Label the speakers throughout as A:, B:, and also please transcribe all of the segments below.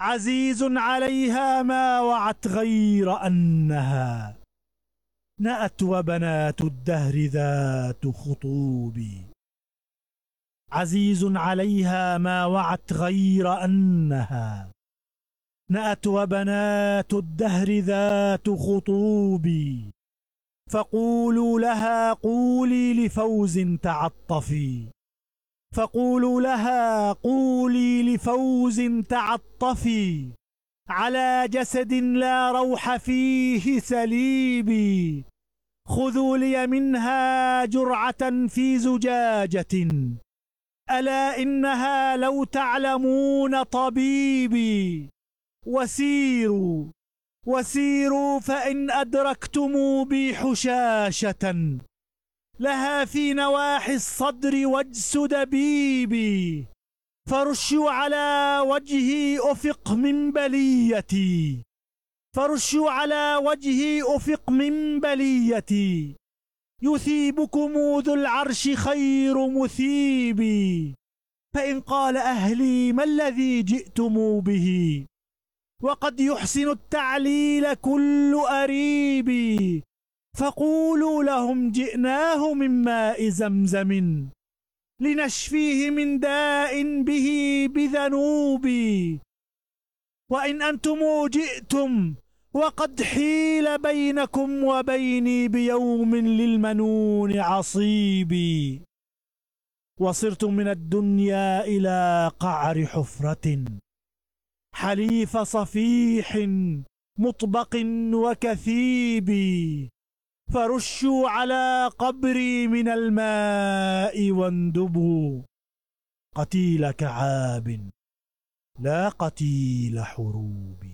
A: عزيز عليها ما وعت غير أنها نأت وبنات الدهر ذات خطوب. عزيز عليها ما وعت غير أنها نأت وبنات الدهر ذات خطوب. فقولوا لها قولي لفوز تعطفي، فقولوا لها قولي لفوز تعطفي، على جسد لا روح فيه سليبي. خذوا لي منها جرعة في زجاجة، ألا إنها لو تعلمون طبيبي. وسيروا وسيروا فإن أدركتم بي حشاشة لها في نواحي الصدر وجس دبيبي، فرشوا على وجهي أفق من بليتي، فرشوا على وجهي أفق من بليتي، يثيبكم ذو العرش خير مثيبي. فإن قال أهلي ما الذي جئتم به، وقد يحسن التعليل كل أريبي، فقولوا لهم جئناه من ماء زمزم لنشفيه من داء به بذنوبي. وإن أنتم جئتم وقد حيل بينكم وبيني بيوم للمنون عصيبي، وصرتم من الدنيا إلى قعر حفرة حليف صفيح مطبق وكثيب، فرشوا على قبري من الماء واندبوا قتيل كعاب لا قتيل حروب.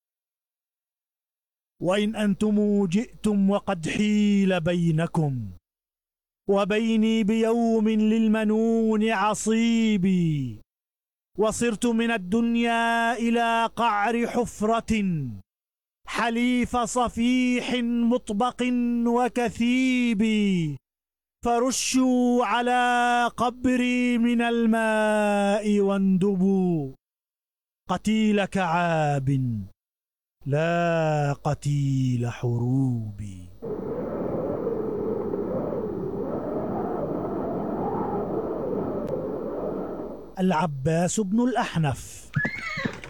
A: وإن أنتم جئتم وقد حيل بينكم وبيني بيوم للمنون عصيبي، وصرت من الدنيا إلى قعر حفرة حليف صفيح مطبق وكثيب، فرشوا على قبري من الماء واندبوا قتيل كعاب لا قتيل حروب. العباس بن الأحنف.